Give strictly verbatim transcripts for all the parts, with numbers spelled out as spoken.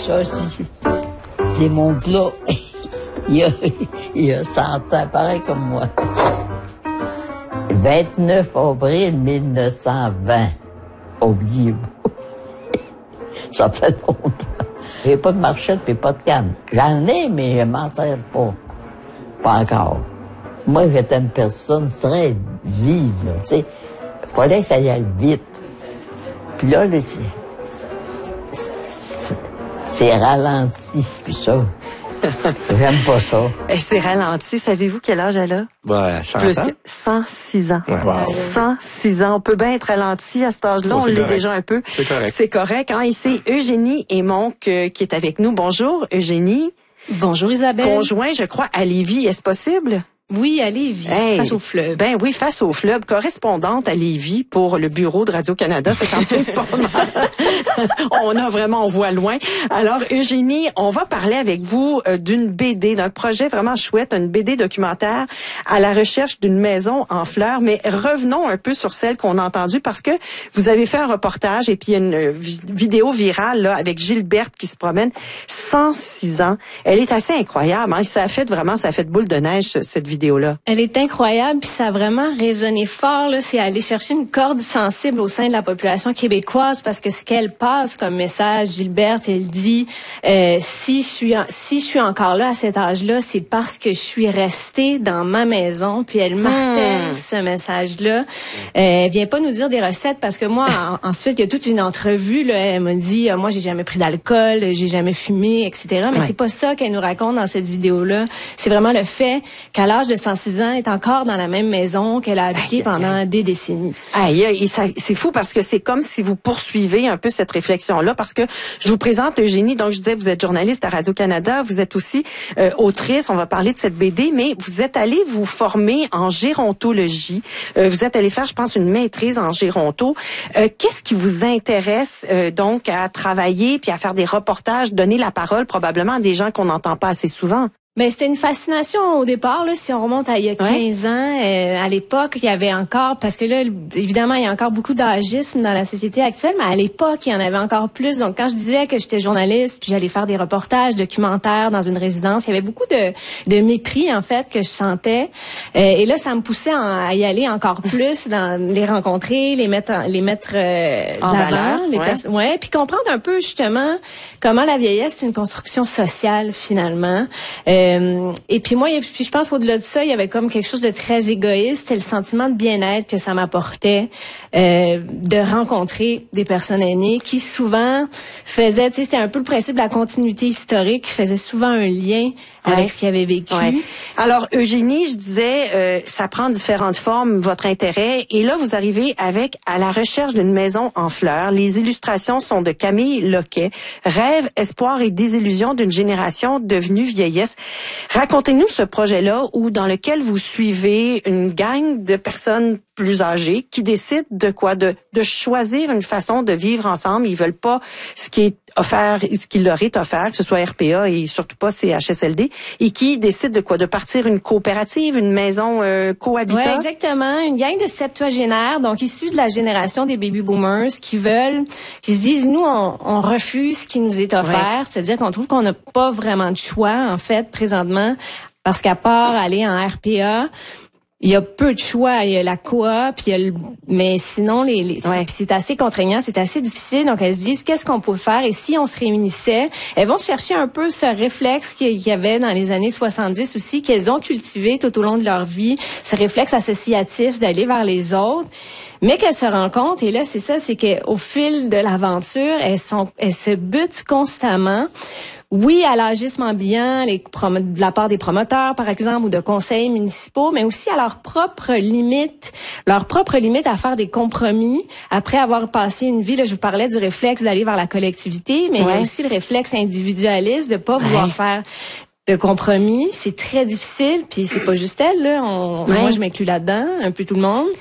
ça, c'est, c'est mon plat. il, a, il a cent ans, pareil comme moi. vingt-neuf avril mille neuf cent vingt. Oubliez-vous. Ça fait longtemps. J'ai pas de marchette et pas de canne. J'en ai, mais je m'en sers pas. Pas encore. Moi, j'étais une personne très vive, là, tu sais. Il fallait que ça y aille vite. Puis là, là c'est, c'est ralenti, puis ça. J'aime pas ça. Et c'est ralenti. Savez-vous quel âge elle a? Ben, cent Plus ans. que cent six ans. Ouais. Wow. cent six ans. On peut bien être ralenti à cet âge-là. Oh, on c'est l'est correct. déjà un peu. C'est correct. C'est correct. Hein? Et c'est Eugénie Aymonc euh, qui est avec nous. Bonjour, Eugénie. Bonjour Isabelle. Conjoint, je crois, à Lévis. Est-ce possible? Oui, à Lévis, Hey, face au fleuve. Ben oui, face au fleuve. Correspondante à Lévis pour le bureau de Radio-Canada. C'est quand même pas mal. On a vraiment, on voit loin. Alors, Eugénie, on va parler avec vous euh, d'une B D, d'un projet vraiment chouette, une B D documentaire à la recherche d'une maison en fleurs. Mais revenons un peu sur celle qu'on a entendue parce que vous avez fait un reportage et puis une euh, vi- vidéo virale là, avec Gilberte qui se promène. cent six ans. Elle est assez incroyable. Hein? Ça a fait vraiment, ça a fait boule de neige, cette vidéo. Là. Elle est incroyable, puis ça a vraiment résonné fort. Là, c'est aller chercher une corde sensible au sein de la population québécoise parce que ce qu'elle passe comme message, Gilberte, elle dit euh, si je suis en, si je suis encore là à cet âge-là, c'est parce que je suis restée dans ma maison. Puis elle martèle hmm. ce message-là. Euh, elle vient pas nous dire des recettes parce que moi, en, ensuite, il y a toute une entrevue. Là, elle m'a dit, euh, moi, j'ai jamais pris d'alcool, j'ai jamais fumé, et cetera. Mais ouais. c'est pas ça qu'elle nous raconte dans cette vidéo-là. C'est vraiment le fait qu'à l'âge de cent six ans, est encore dans la même maison qu'elle a habité aïe, pendant aïe. des décennies. Aïe, aïe, c'est fou parce que c'est comme si vous poursuivez un peu cette réflexion-là parce que je vous présente Eugénie, donc je disais, vous êtes journaliste à Radio-Canada, vous êtes aussi euh, autrice, on va parler de cette B D, mais vous êtes allée vous former en gérontologie. Euh, vous êtes allée faire, je pense, une maîtrise en géronto. Euh, Qu'est-ce qui vous intéresse euh, donc à travailler puis à faire des reportages, donner la parole probablement à des gens qu'on n'entend pas assez souvent? Mais c'était une fascination au départ, là, si on remonte à il y a quinze ouais. ans. Euh, à l'époque, il y avait encore, parce que là, évidemment, il y a encore beaucoup d'âgisme dans la société actuelle, mais à l'époque, il y en avait encore plus. Donc, quand je disais que j'étais journaliste, puis j'allais faire des reportages documentaires dans une résidence, il y avait beaucoup de, de mépris, en fait, que je sentais. Euh, et là, ça me poussait en, à y aller encore plus, dans les rencontrer, les mettre, en, les mettre euh, en valeur, les ouais. ouais, puis comprendre un peu justement comment la vieillesse c'est une construction sociale finalement. Euh, Euh, et puis moi, puis je pense qu'au-delà de ça, il y avait comme quelque chose de très égoïste, c'est le sentiment de bien-être que ça m'apportait euh, de rencontrer des personnes aînées qui souvent faisaient, tu sais, c'était un peu le principe de la continuité historique, qui faisait souvent un lien ouais. avec ce qu'ils avaient vécu. Ouais. Alors, Eugénie, je disais, euh, ça prend différentes formes, votre intérêt, et là, vous arrivez avec À la recherche d'une maison en fleurs. Les illustrations sont de Camille Loquet. Rêve, espoir et désillusion d'une génération devenue vieillesse. Racontez-nous ce projet-là où dans lequel vous suivez une gang de personnes plus âgées qui décident de quoi? De, de choisir une façon de vivre ensemble. Ils veulent pas ce qui est offert, ce qui leur est offert, que ce soit R P A et surtout pas C H S L D, et qui décident de quoi? De partir une coopérative, une maison euh, cohabitat? Oui, exactement. Une gang de septuagénaires, donc issus de la génération des baby boomers, qui veulent, qui se disent, nous, on, on refuse ce qui nous est offert, ouais. c'est-à-dire qu'on trouve qu'on n'a pas vraiment de choix, en fait, présentement, parce qu'à part aller en R P A, il y a peu de choix. Il y a la coop, il y a le... mais sinon, les, les... Ouais. c'est assez contraignant, c'est assez difficile. Donc, elles se disent, qu'est-ce qu'on peut faire? Et si on se réunissait, elles vont chercher un peu ce réflexe qu'il y avait dans les années soixante-dix aussi, qu'elles ont cultivé tout au long de leur vie, ce réflexe associatif d'aller vers les autres. Mais qu'elles se rendent compte, et là, c'est ça, c'est qu'au fil de l'aventure, elles sont, elles se butent constamment. Oui, à l'agisme ambiant, les prom- de la part des promoteurs, par exemple, ou de conseils municipaux, mais aussi à leurs propres limites, leurs propres limites à faire des compromis. Après avoir passé une vie, là, je vous parlais du réflexe d'aller vers la collectivité, mais ouais. il y a aussi le réflexe individualiste de pas ouais. vouloir faire de compromis. C'est très difficile, puis c'est pas juste elle, là. On, ouais. Moi, je m'inclus là-dedans, un peu tout le monde.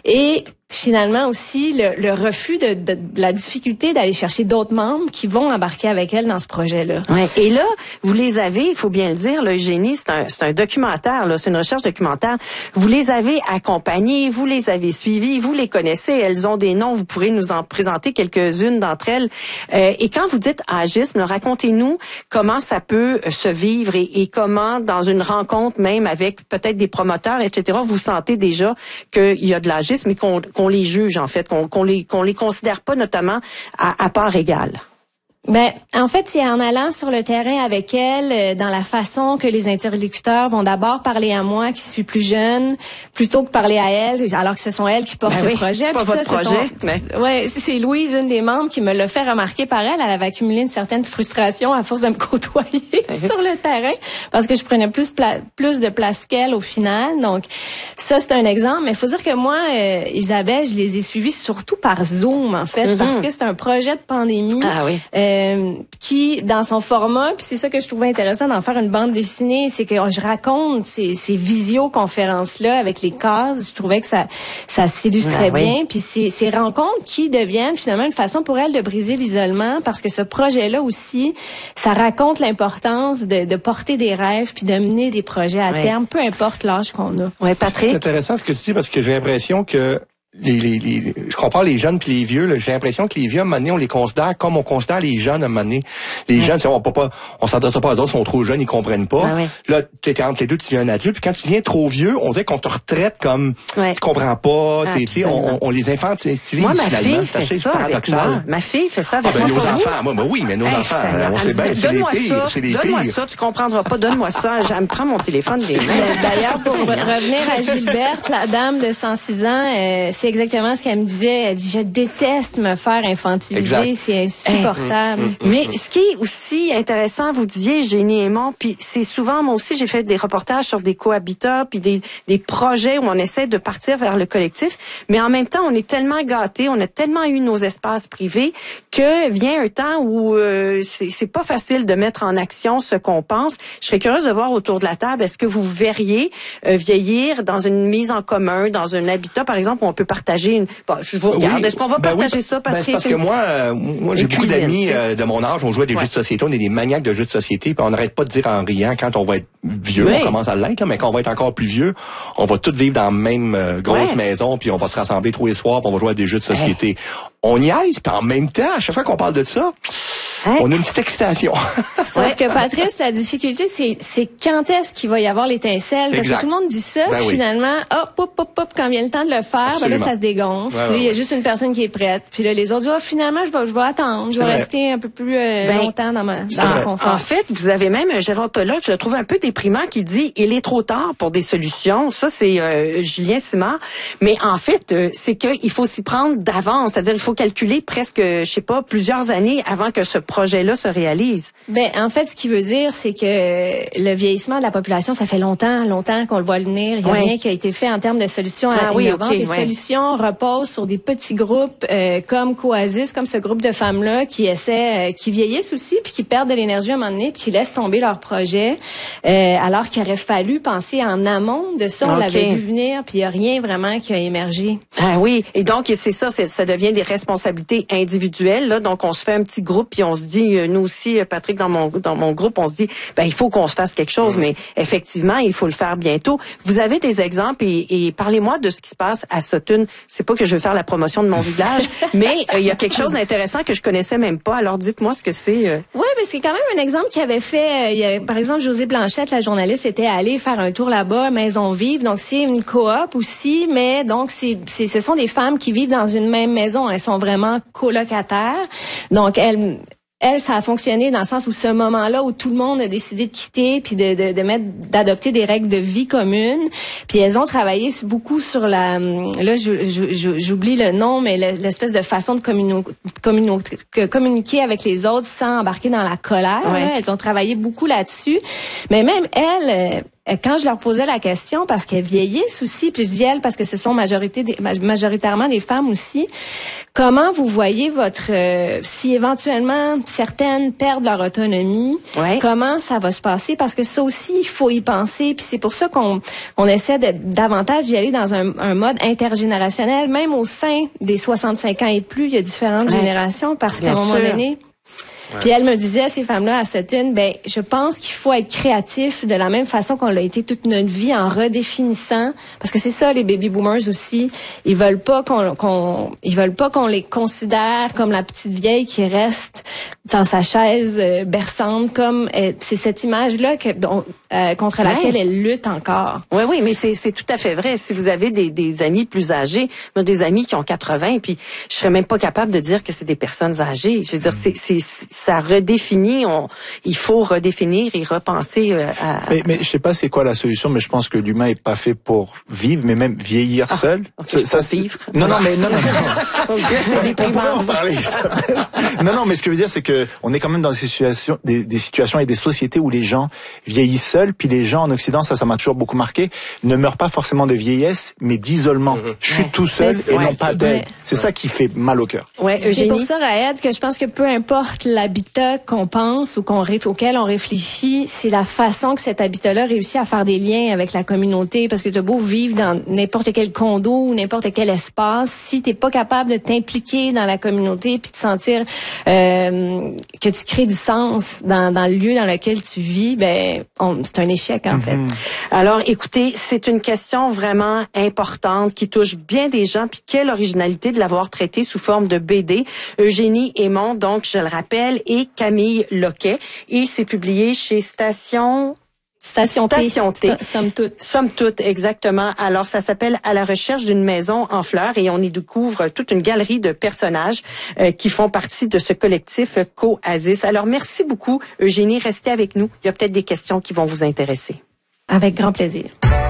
Et finalement aussi le, le refus de, de, de la difficulté d'aller chercher d'autres membres qui vont embarquer avec elle dans ce projet-là. Ouais. Et là, vous les avez, il faut bien le dire, le Eugénie, c'est un, c'est un documentaire, là, c'est une recherche documentaire. Vous les avez accompagnées, vous les avez suivies, vous les connaissez, elles ont des noms, vous pourrez nous en présenter quelques-unes d'entre elles. Euh, et quand vous dites agisme, racontez-nous comment ça peut se vivre et, et comment, dans une rencontre même avec peut-être des promoteurs, et cetera, vous sentez déjà qu'il y a de l'agisme et qu'on, qu'on les juge, en fait, qu'on, qu'on les, qu'on les considère pas notamment à, à part égale. Ben, en fait, c'est en allant sur le terrain avec elle, euh, dans la façon que les interlocuteurs vont d'abord parler à moi, qui suis plus jeune, plutôt que parler à elle, alors que ce sont elles qui portent ben le oui, projet. C'est pas Puis votre ça, projet. Sont, mais... Ouais, c'est Louise, une des membres, qui me l'a fait remarquer par elle. Elle avait accumulé une certaine frustration à force de me côtoyer sur le terrain, parce que je prenais plus pla- plus de place qu'elle au final. Donc, ça, c'est un exemple. Mais il faut dire que moi, euh, Isabelle, je les ai suivis surtout par Zoom, en fait, mm-hmm. parce que c'est un projet de pandémie. Ah oui. Euh, qui, dans son format, puis c'est ça que je trouvais intéressant d'en faire une bande dessinée, c'est que je raconte ces, ces visioconférences-là avec les cases. Je trouvais que ça, ça s'illustrait ah, bien. Oui. Puis ces, ces rencontres qui deviennent finalement une façon pour elle de briser l'isolement, parce que ce projet-là aussi, ça raconte l'importance de, de porter des rêves puis de mener des projets à oui. terme, peu importe l'âge qu'on a. Oui, Patrick. C'est intéressant ce que tu dis, parce que j'ai l'impression que Les, les, les, je comprends les jeunes puis les vieux. Là, j'ai l'impression que les vieux, à un moment donné, on les considère comme on considère les jeunes à un moment donné. Les ouais. jeunes, on peut pas, on s'adresse pas à eux autres, ils sont trop jeunes, ils comprennent pas. Ouais, ouais. Là, t'es entre les deux, tu deviens un adulte. Puis quand tu deviens trop vieux, on dirait qu'on te retraite comme ouais. tu comprends pas. T'es, t'es, on, on les infantilise. Moi, ma fille fait ça avec moi. Ma fille fait ça avec ah, ben, moi. Nos enfants, moi, ben oui, mais nos hey, enfants, ça, on sait bien, c'est les pires. C'est les pires. Donne-moi ça, tu comprendras pas. Donne-moi ça. Je me prends mon téléphone des mains. D'ailleurs, pour revenir à Gilberte, la dame de cent six ans, euh, c'est exactement ce qu'elle me disait. Elle dit, je déteste me faire infantiliser, exact. C'est insupportable. Mmh, mmh, mmh. Mais ce qui est aussi intéressant, vous disiez, Eugénie Aymon, puis c'est souvent, moi aussi, j'ai fait des reportages sur des cohabitats, puis des, des projets où on essaie de partir vers le collectif, mais en même temps, on est tellement gâtés, on a tellement eu nos espaces privés, que vient un temps où euh, c'est, c'est pas facile de mettre en action ce qu'on pense. Je serais curieuse de voir autour de la table, est-ce que vous verriez euh, vieillir dans une mise en commun, dans un habitat, par exemple, où on peut partager une... Bon, je vous regarde. Oui. Est-ce qu'on va ben partager oui, ça, Patrick? Ben c'est parce que moi, euh, moi j'ai beaucoup d'amis euh, de mon âge, on joue à des ouais. jeux de société, on est des maniaques de jeux de société, puis on n'arrête pas de dire en riant, quand on va être vieux, oui. on commence à l'être, là, mais quand on va être encore plus vieux, on va tous vivre dans la même euh, grosse ouais. maison, puis on va se rassembler tous les soirs, puis on va jouer à des jeux de société. Hey. On y aise, puis en même temps, à chaque fois qu'on parle de ça, hey. on a une petite excitation. Sauf que, Patrice, la difficulté, c'est, c'est quand est-ce qu'il va y avoir l'étincelle, parce exact. Que tout le monde dit ça, ben oui. finalement, hop, hop, hop, hop, quand vient le temps de le faire, ben là, ça se dégonfle, ouais, puis il ouais, y a ouais. juste une personne qui est prête, puis là, les autres disent, oh, finalement, je vais, je vais attendre, je vais vrai. rester un peu plus euh, ben, longtemps dans, ma, dans mon confort. En fait, vous avez même un gérontologue, je le trouve un peu déprimant, qui dit, il est trop tard pour des solutions. Ça, c'est euh, Julien Simard. Mais en fait, euh, c'est qu'il faut s'y prendre d'avance, c'est-à-dire il faut calculer presque, je sais pas, plusieurs années avant que ce projet-là se réalise. Ben, en fait, ce qui veut dire, c'est que le vieillissement de la population, ça fait longtemps, longtemps qu'on le voit venir. Il y a oui. rien qui a été fait en termes de solutions ah, innovantes. Oui, okay, les ouais. solutions reposent sur des petits groupes euh, comme Coasis, comme ce groupe de femmes-là qui essaient, euh, qui vieillissent aussi, puis qui perdent de l'énergie à un moment donné, puis qui laissent tomber leur projet, euh, alors qu'il aurait fallu penser en amont de ça. On okay. l'avait vu venir, puis il n'y a rien vraiment qui a émergé. Ah oui, et donc c'est ça, c'est, ça devient des responsabilités individuelles. Là. Donc on se fait un petit groupe, puis on se dit, nous aussi, Patrick, dans mon dans mon groupe, on se dit, ben il faut qu'on se fasse quelque chose, mmh. mais effectivement, il faut le faire bientôt. Vous avez des exemples et, et parlez-moi de ce qui se passe à Sutton. C'est pas que je veux faire la promotion de mon village, mais il euh, y a quelque chose d'intéressant que je connaissais même pas. Alors dites-moi ce que c'est. Euh... Oui, mais c'est quand même un exemple qui avait fait, euh, y a, par exemple, Josée Blanchette, la journaliste, était allée faire un tour là-bas, Maison Vive. Donc c'est une coop aussi, mais donc c'est, c'est ce sont des femmes qui vivent dans une même maison. Elles sont vraiment colocataires. Donc elles Elle, ça a fonctionné dans le sens où ce moment-là où tout le monde a décidé de quitter puis de, de, de mettre, d'adopter des règles de vie communes. Puis elles ont travaillé beaucoup sur la, là, je, je, je, j'oublie le nom, mais l'espèce de façon de communi- communi- communiquer avec les autres sans embarquer dans la colère. Ouais. Elles ont travaillé beaucoup là-dessus. Mais même elles, quand je leur posais la question, parce qu'elles vieillissent aussi, puis je dis elles parce que ce sont majorité des, majoritairement des femmes aussi, comment vous voyez votre... Euh, si éventuellement certaines perdent leur autonomie, ouais. comment ça va se passer? Parce que ça aussi, il faut y penser. Puis c'est pour ça qu'on on essaie de, davantage d'y aller dans un, un mode intergénérationnel. Même au sein des soixante-cinq ans et plus, il y a différentes ouais. générations parce qu'à un moment sûr. donné... Ouais. Puis elle me disait, ces femmes-là, à Sutton, ben, je pense qu'il faut être créatif de la même façon qu'on l'a été toute notre vie en redéfinissant, parce que c'est ça, les baby boomers aussi. Ils veulent pas qu'on, qu'on, ils veulent pas qu'on les considère comme la petite vieille qui reste dans sa chaise euh, berçante, comme euh, c'est cette image-là que, dont, euh, contre ouais. laquelle elle lutte encore. Oui, oui, mais c'est, c'est tout à fait vrai. Si vous avez des, des amis plus âgés, moi, des amis qui ont quatre-vingts, puis je serais même pas capable de dire que c'est des personnes âgées. Je veux dire, c'est, c'est, ça redéfinit. On, il faut redéfinir et repenser euh, à. Mais, mais je sais pas c'est quoi la solution, mais je pense que l'humain est pas fait pour vivre, mais même vieillir ah, seul. Okay, ça, ça vivre. Non, non, mais non, non. non. c'est des on en parler. non, non, mais ce que je veux dire, c'est que on est quand même dans des situations, des, des situations et des sociétés où les gens vieillissent seuls, puis les gens en Occident, ça, ça m'a toujours beaucoup marqué, ne meurent pas forcément de vieillesse, mais d'isolement. Mm-hmm. Je suis ouais. tout seul et ouais, non pas d'aide. Ouais. C'est ça qui fait mal au cœur. Ouais, c'est pour ça, Raed, que je pense que peu importe l'habitat qu'on pense ou qu'on réf- auquel on réfléchit, c'est la façon que cet habitat-là réussit à faire des liens avec la communauté. Parce que t'as beau vivre dans n'importe quel condo ou n'importe quel espace, si t'es pas capable de t'impliquer dans la communauté puis de sentir euh, que tu crées du sens dans, dans le lieu dans lequel tu vis, ben on, c'est un échec en mm-hmm. fait. Alors, écoutez, c'est une question vraiment importante qui touche bien des gens. Puis quelle originalité de l'avoir traité sous forme de B D. Eugénie Aymon, donc je le rappelle, et Camille Loquet, et c'est publié chez Station... Station T. Station T. Somme toute. Somme toute, exactement. Alors, ça s'appelle À la recherche d'une maison en fleurs et on y découvre toute une galerie de personnages euh, qui font partie de ce collectif Coasis. Alors, merci beaucoup, Eugénie. Restez avec nous. Il y a peut-être des questions qui vont vous intéresser. Avec grand plaisir.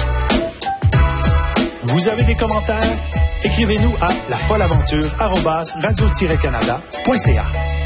Vous avez des commentaires? Écrivez-nous à lafolleaventure arobase radio tiret canada point c a.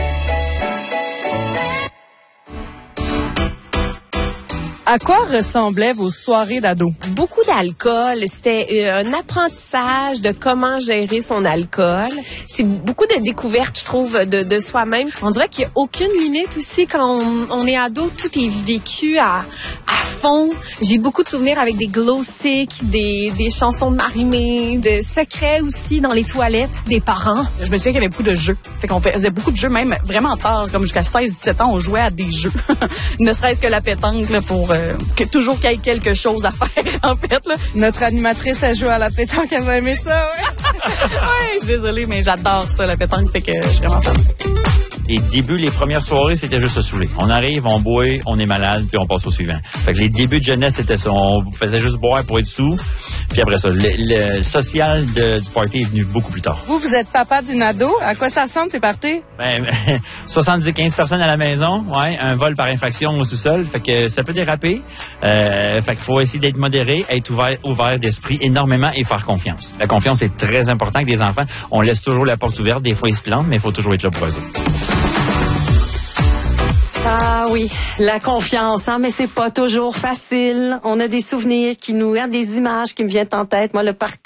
À quoi ressemblaient vos soirées d'ado? Beaucoup d'alcool. C'était un apprentissage de comment gérer son alcool. C'est beaucoup de découvertes, je trouve, de, de soi-même. On dirait qu'il n'y a aucune limite aussi. Quand on, on est ado, tout est vécu à, à fond. J'ai beaucoup de souvenirs avec des glow sticks, des, des chansons de Marie-Mé, de secrets aussi dans les toilettes des parents. Je me souviens qu'il y avait beaucoup de jeux. Fait qu'on faisait beaucoup de jeux, même vraiment tard, comme jusqu'à seize dix-sept ans, on jouait à des jeux. Ne serait-ce que la pétanque, là, pour... Euh, que toujours qu'il y ait quelque chose à faire, en fait, là. Notre animatrice a joué à la pétanque, elle va aimer ça, ouais. Ouais, je suis désolée, mais j'adore ça, la pétanque, fait que je suis vraiment fan. Les débuts, les premières soirées, c'était juste se saouler. On arrive, on boit, on est malade, puis on passe au suivant. Fait que les débuts de jeunesse, c'était ça. On faisait juste boire pour être sous. Puis après ça, le, le social de, du party est venu beaucoup plus tard. Vous, vous êtes papa d'une ado. À quoi ça ressemble, ces parties? Ben, soixante-dix quinze personnes à la maison. Ouais, un vol par infraction au sous-sol. Fait que ça peut déraper. Euh, fait qu'il faut essayer d'être modéré, être ouvert, ouvert d'esprit énormément et faire confiance. La confiance est très importante avec des enfants. On laisse toujours la porte ouverte. Des fois, ils se plantent, mais il faut toujours être là pour eux autres. Ah oui, la confiance, hein, mais c'est pas toujours facile. On a des souvenirs qui nous, hein, des images qui me viennent en tête. Moi, le party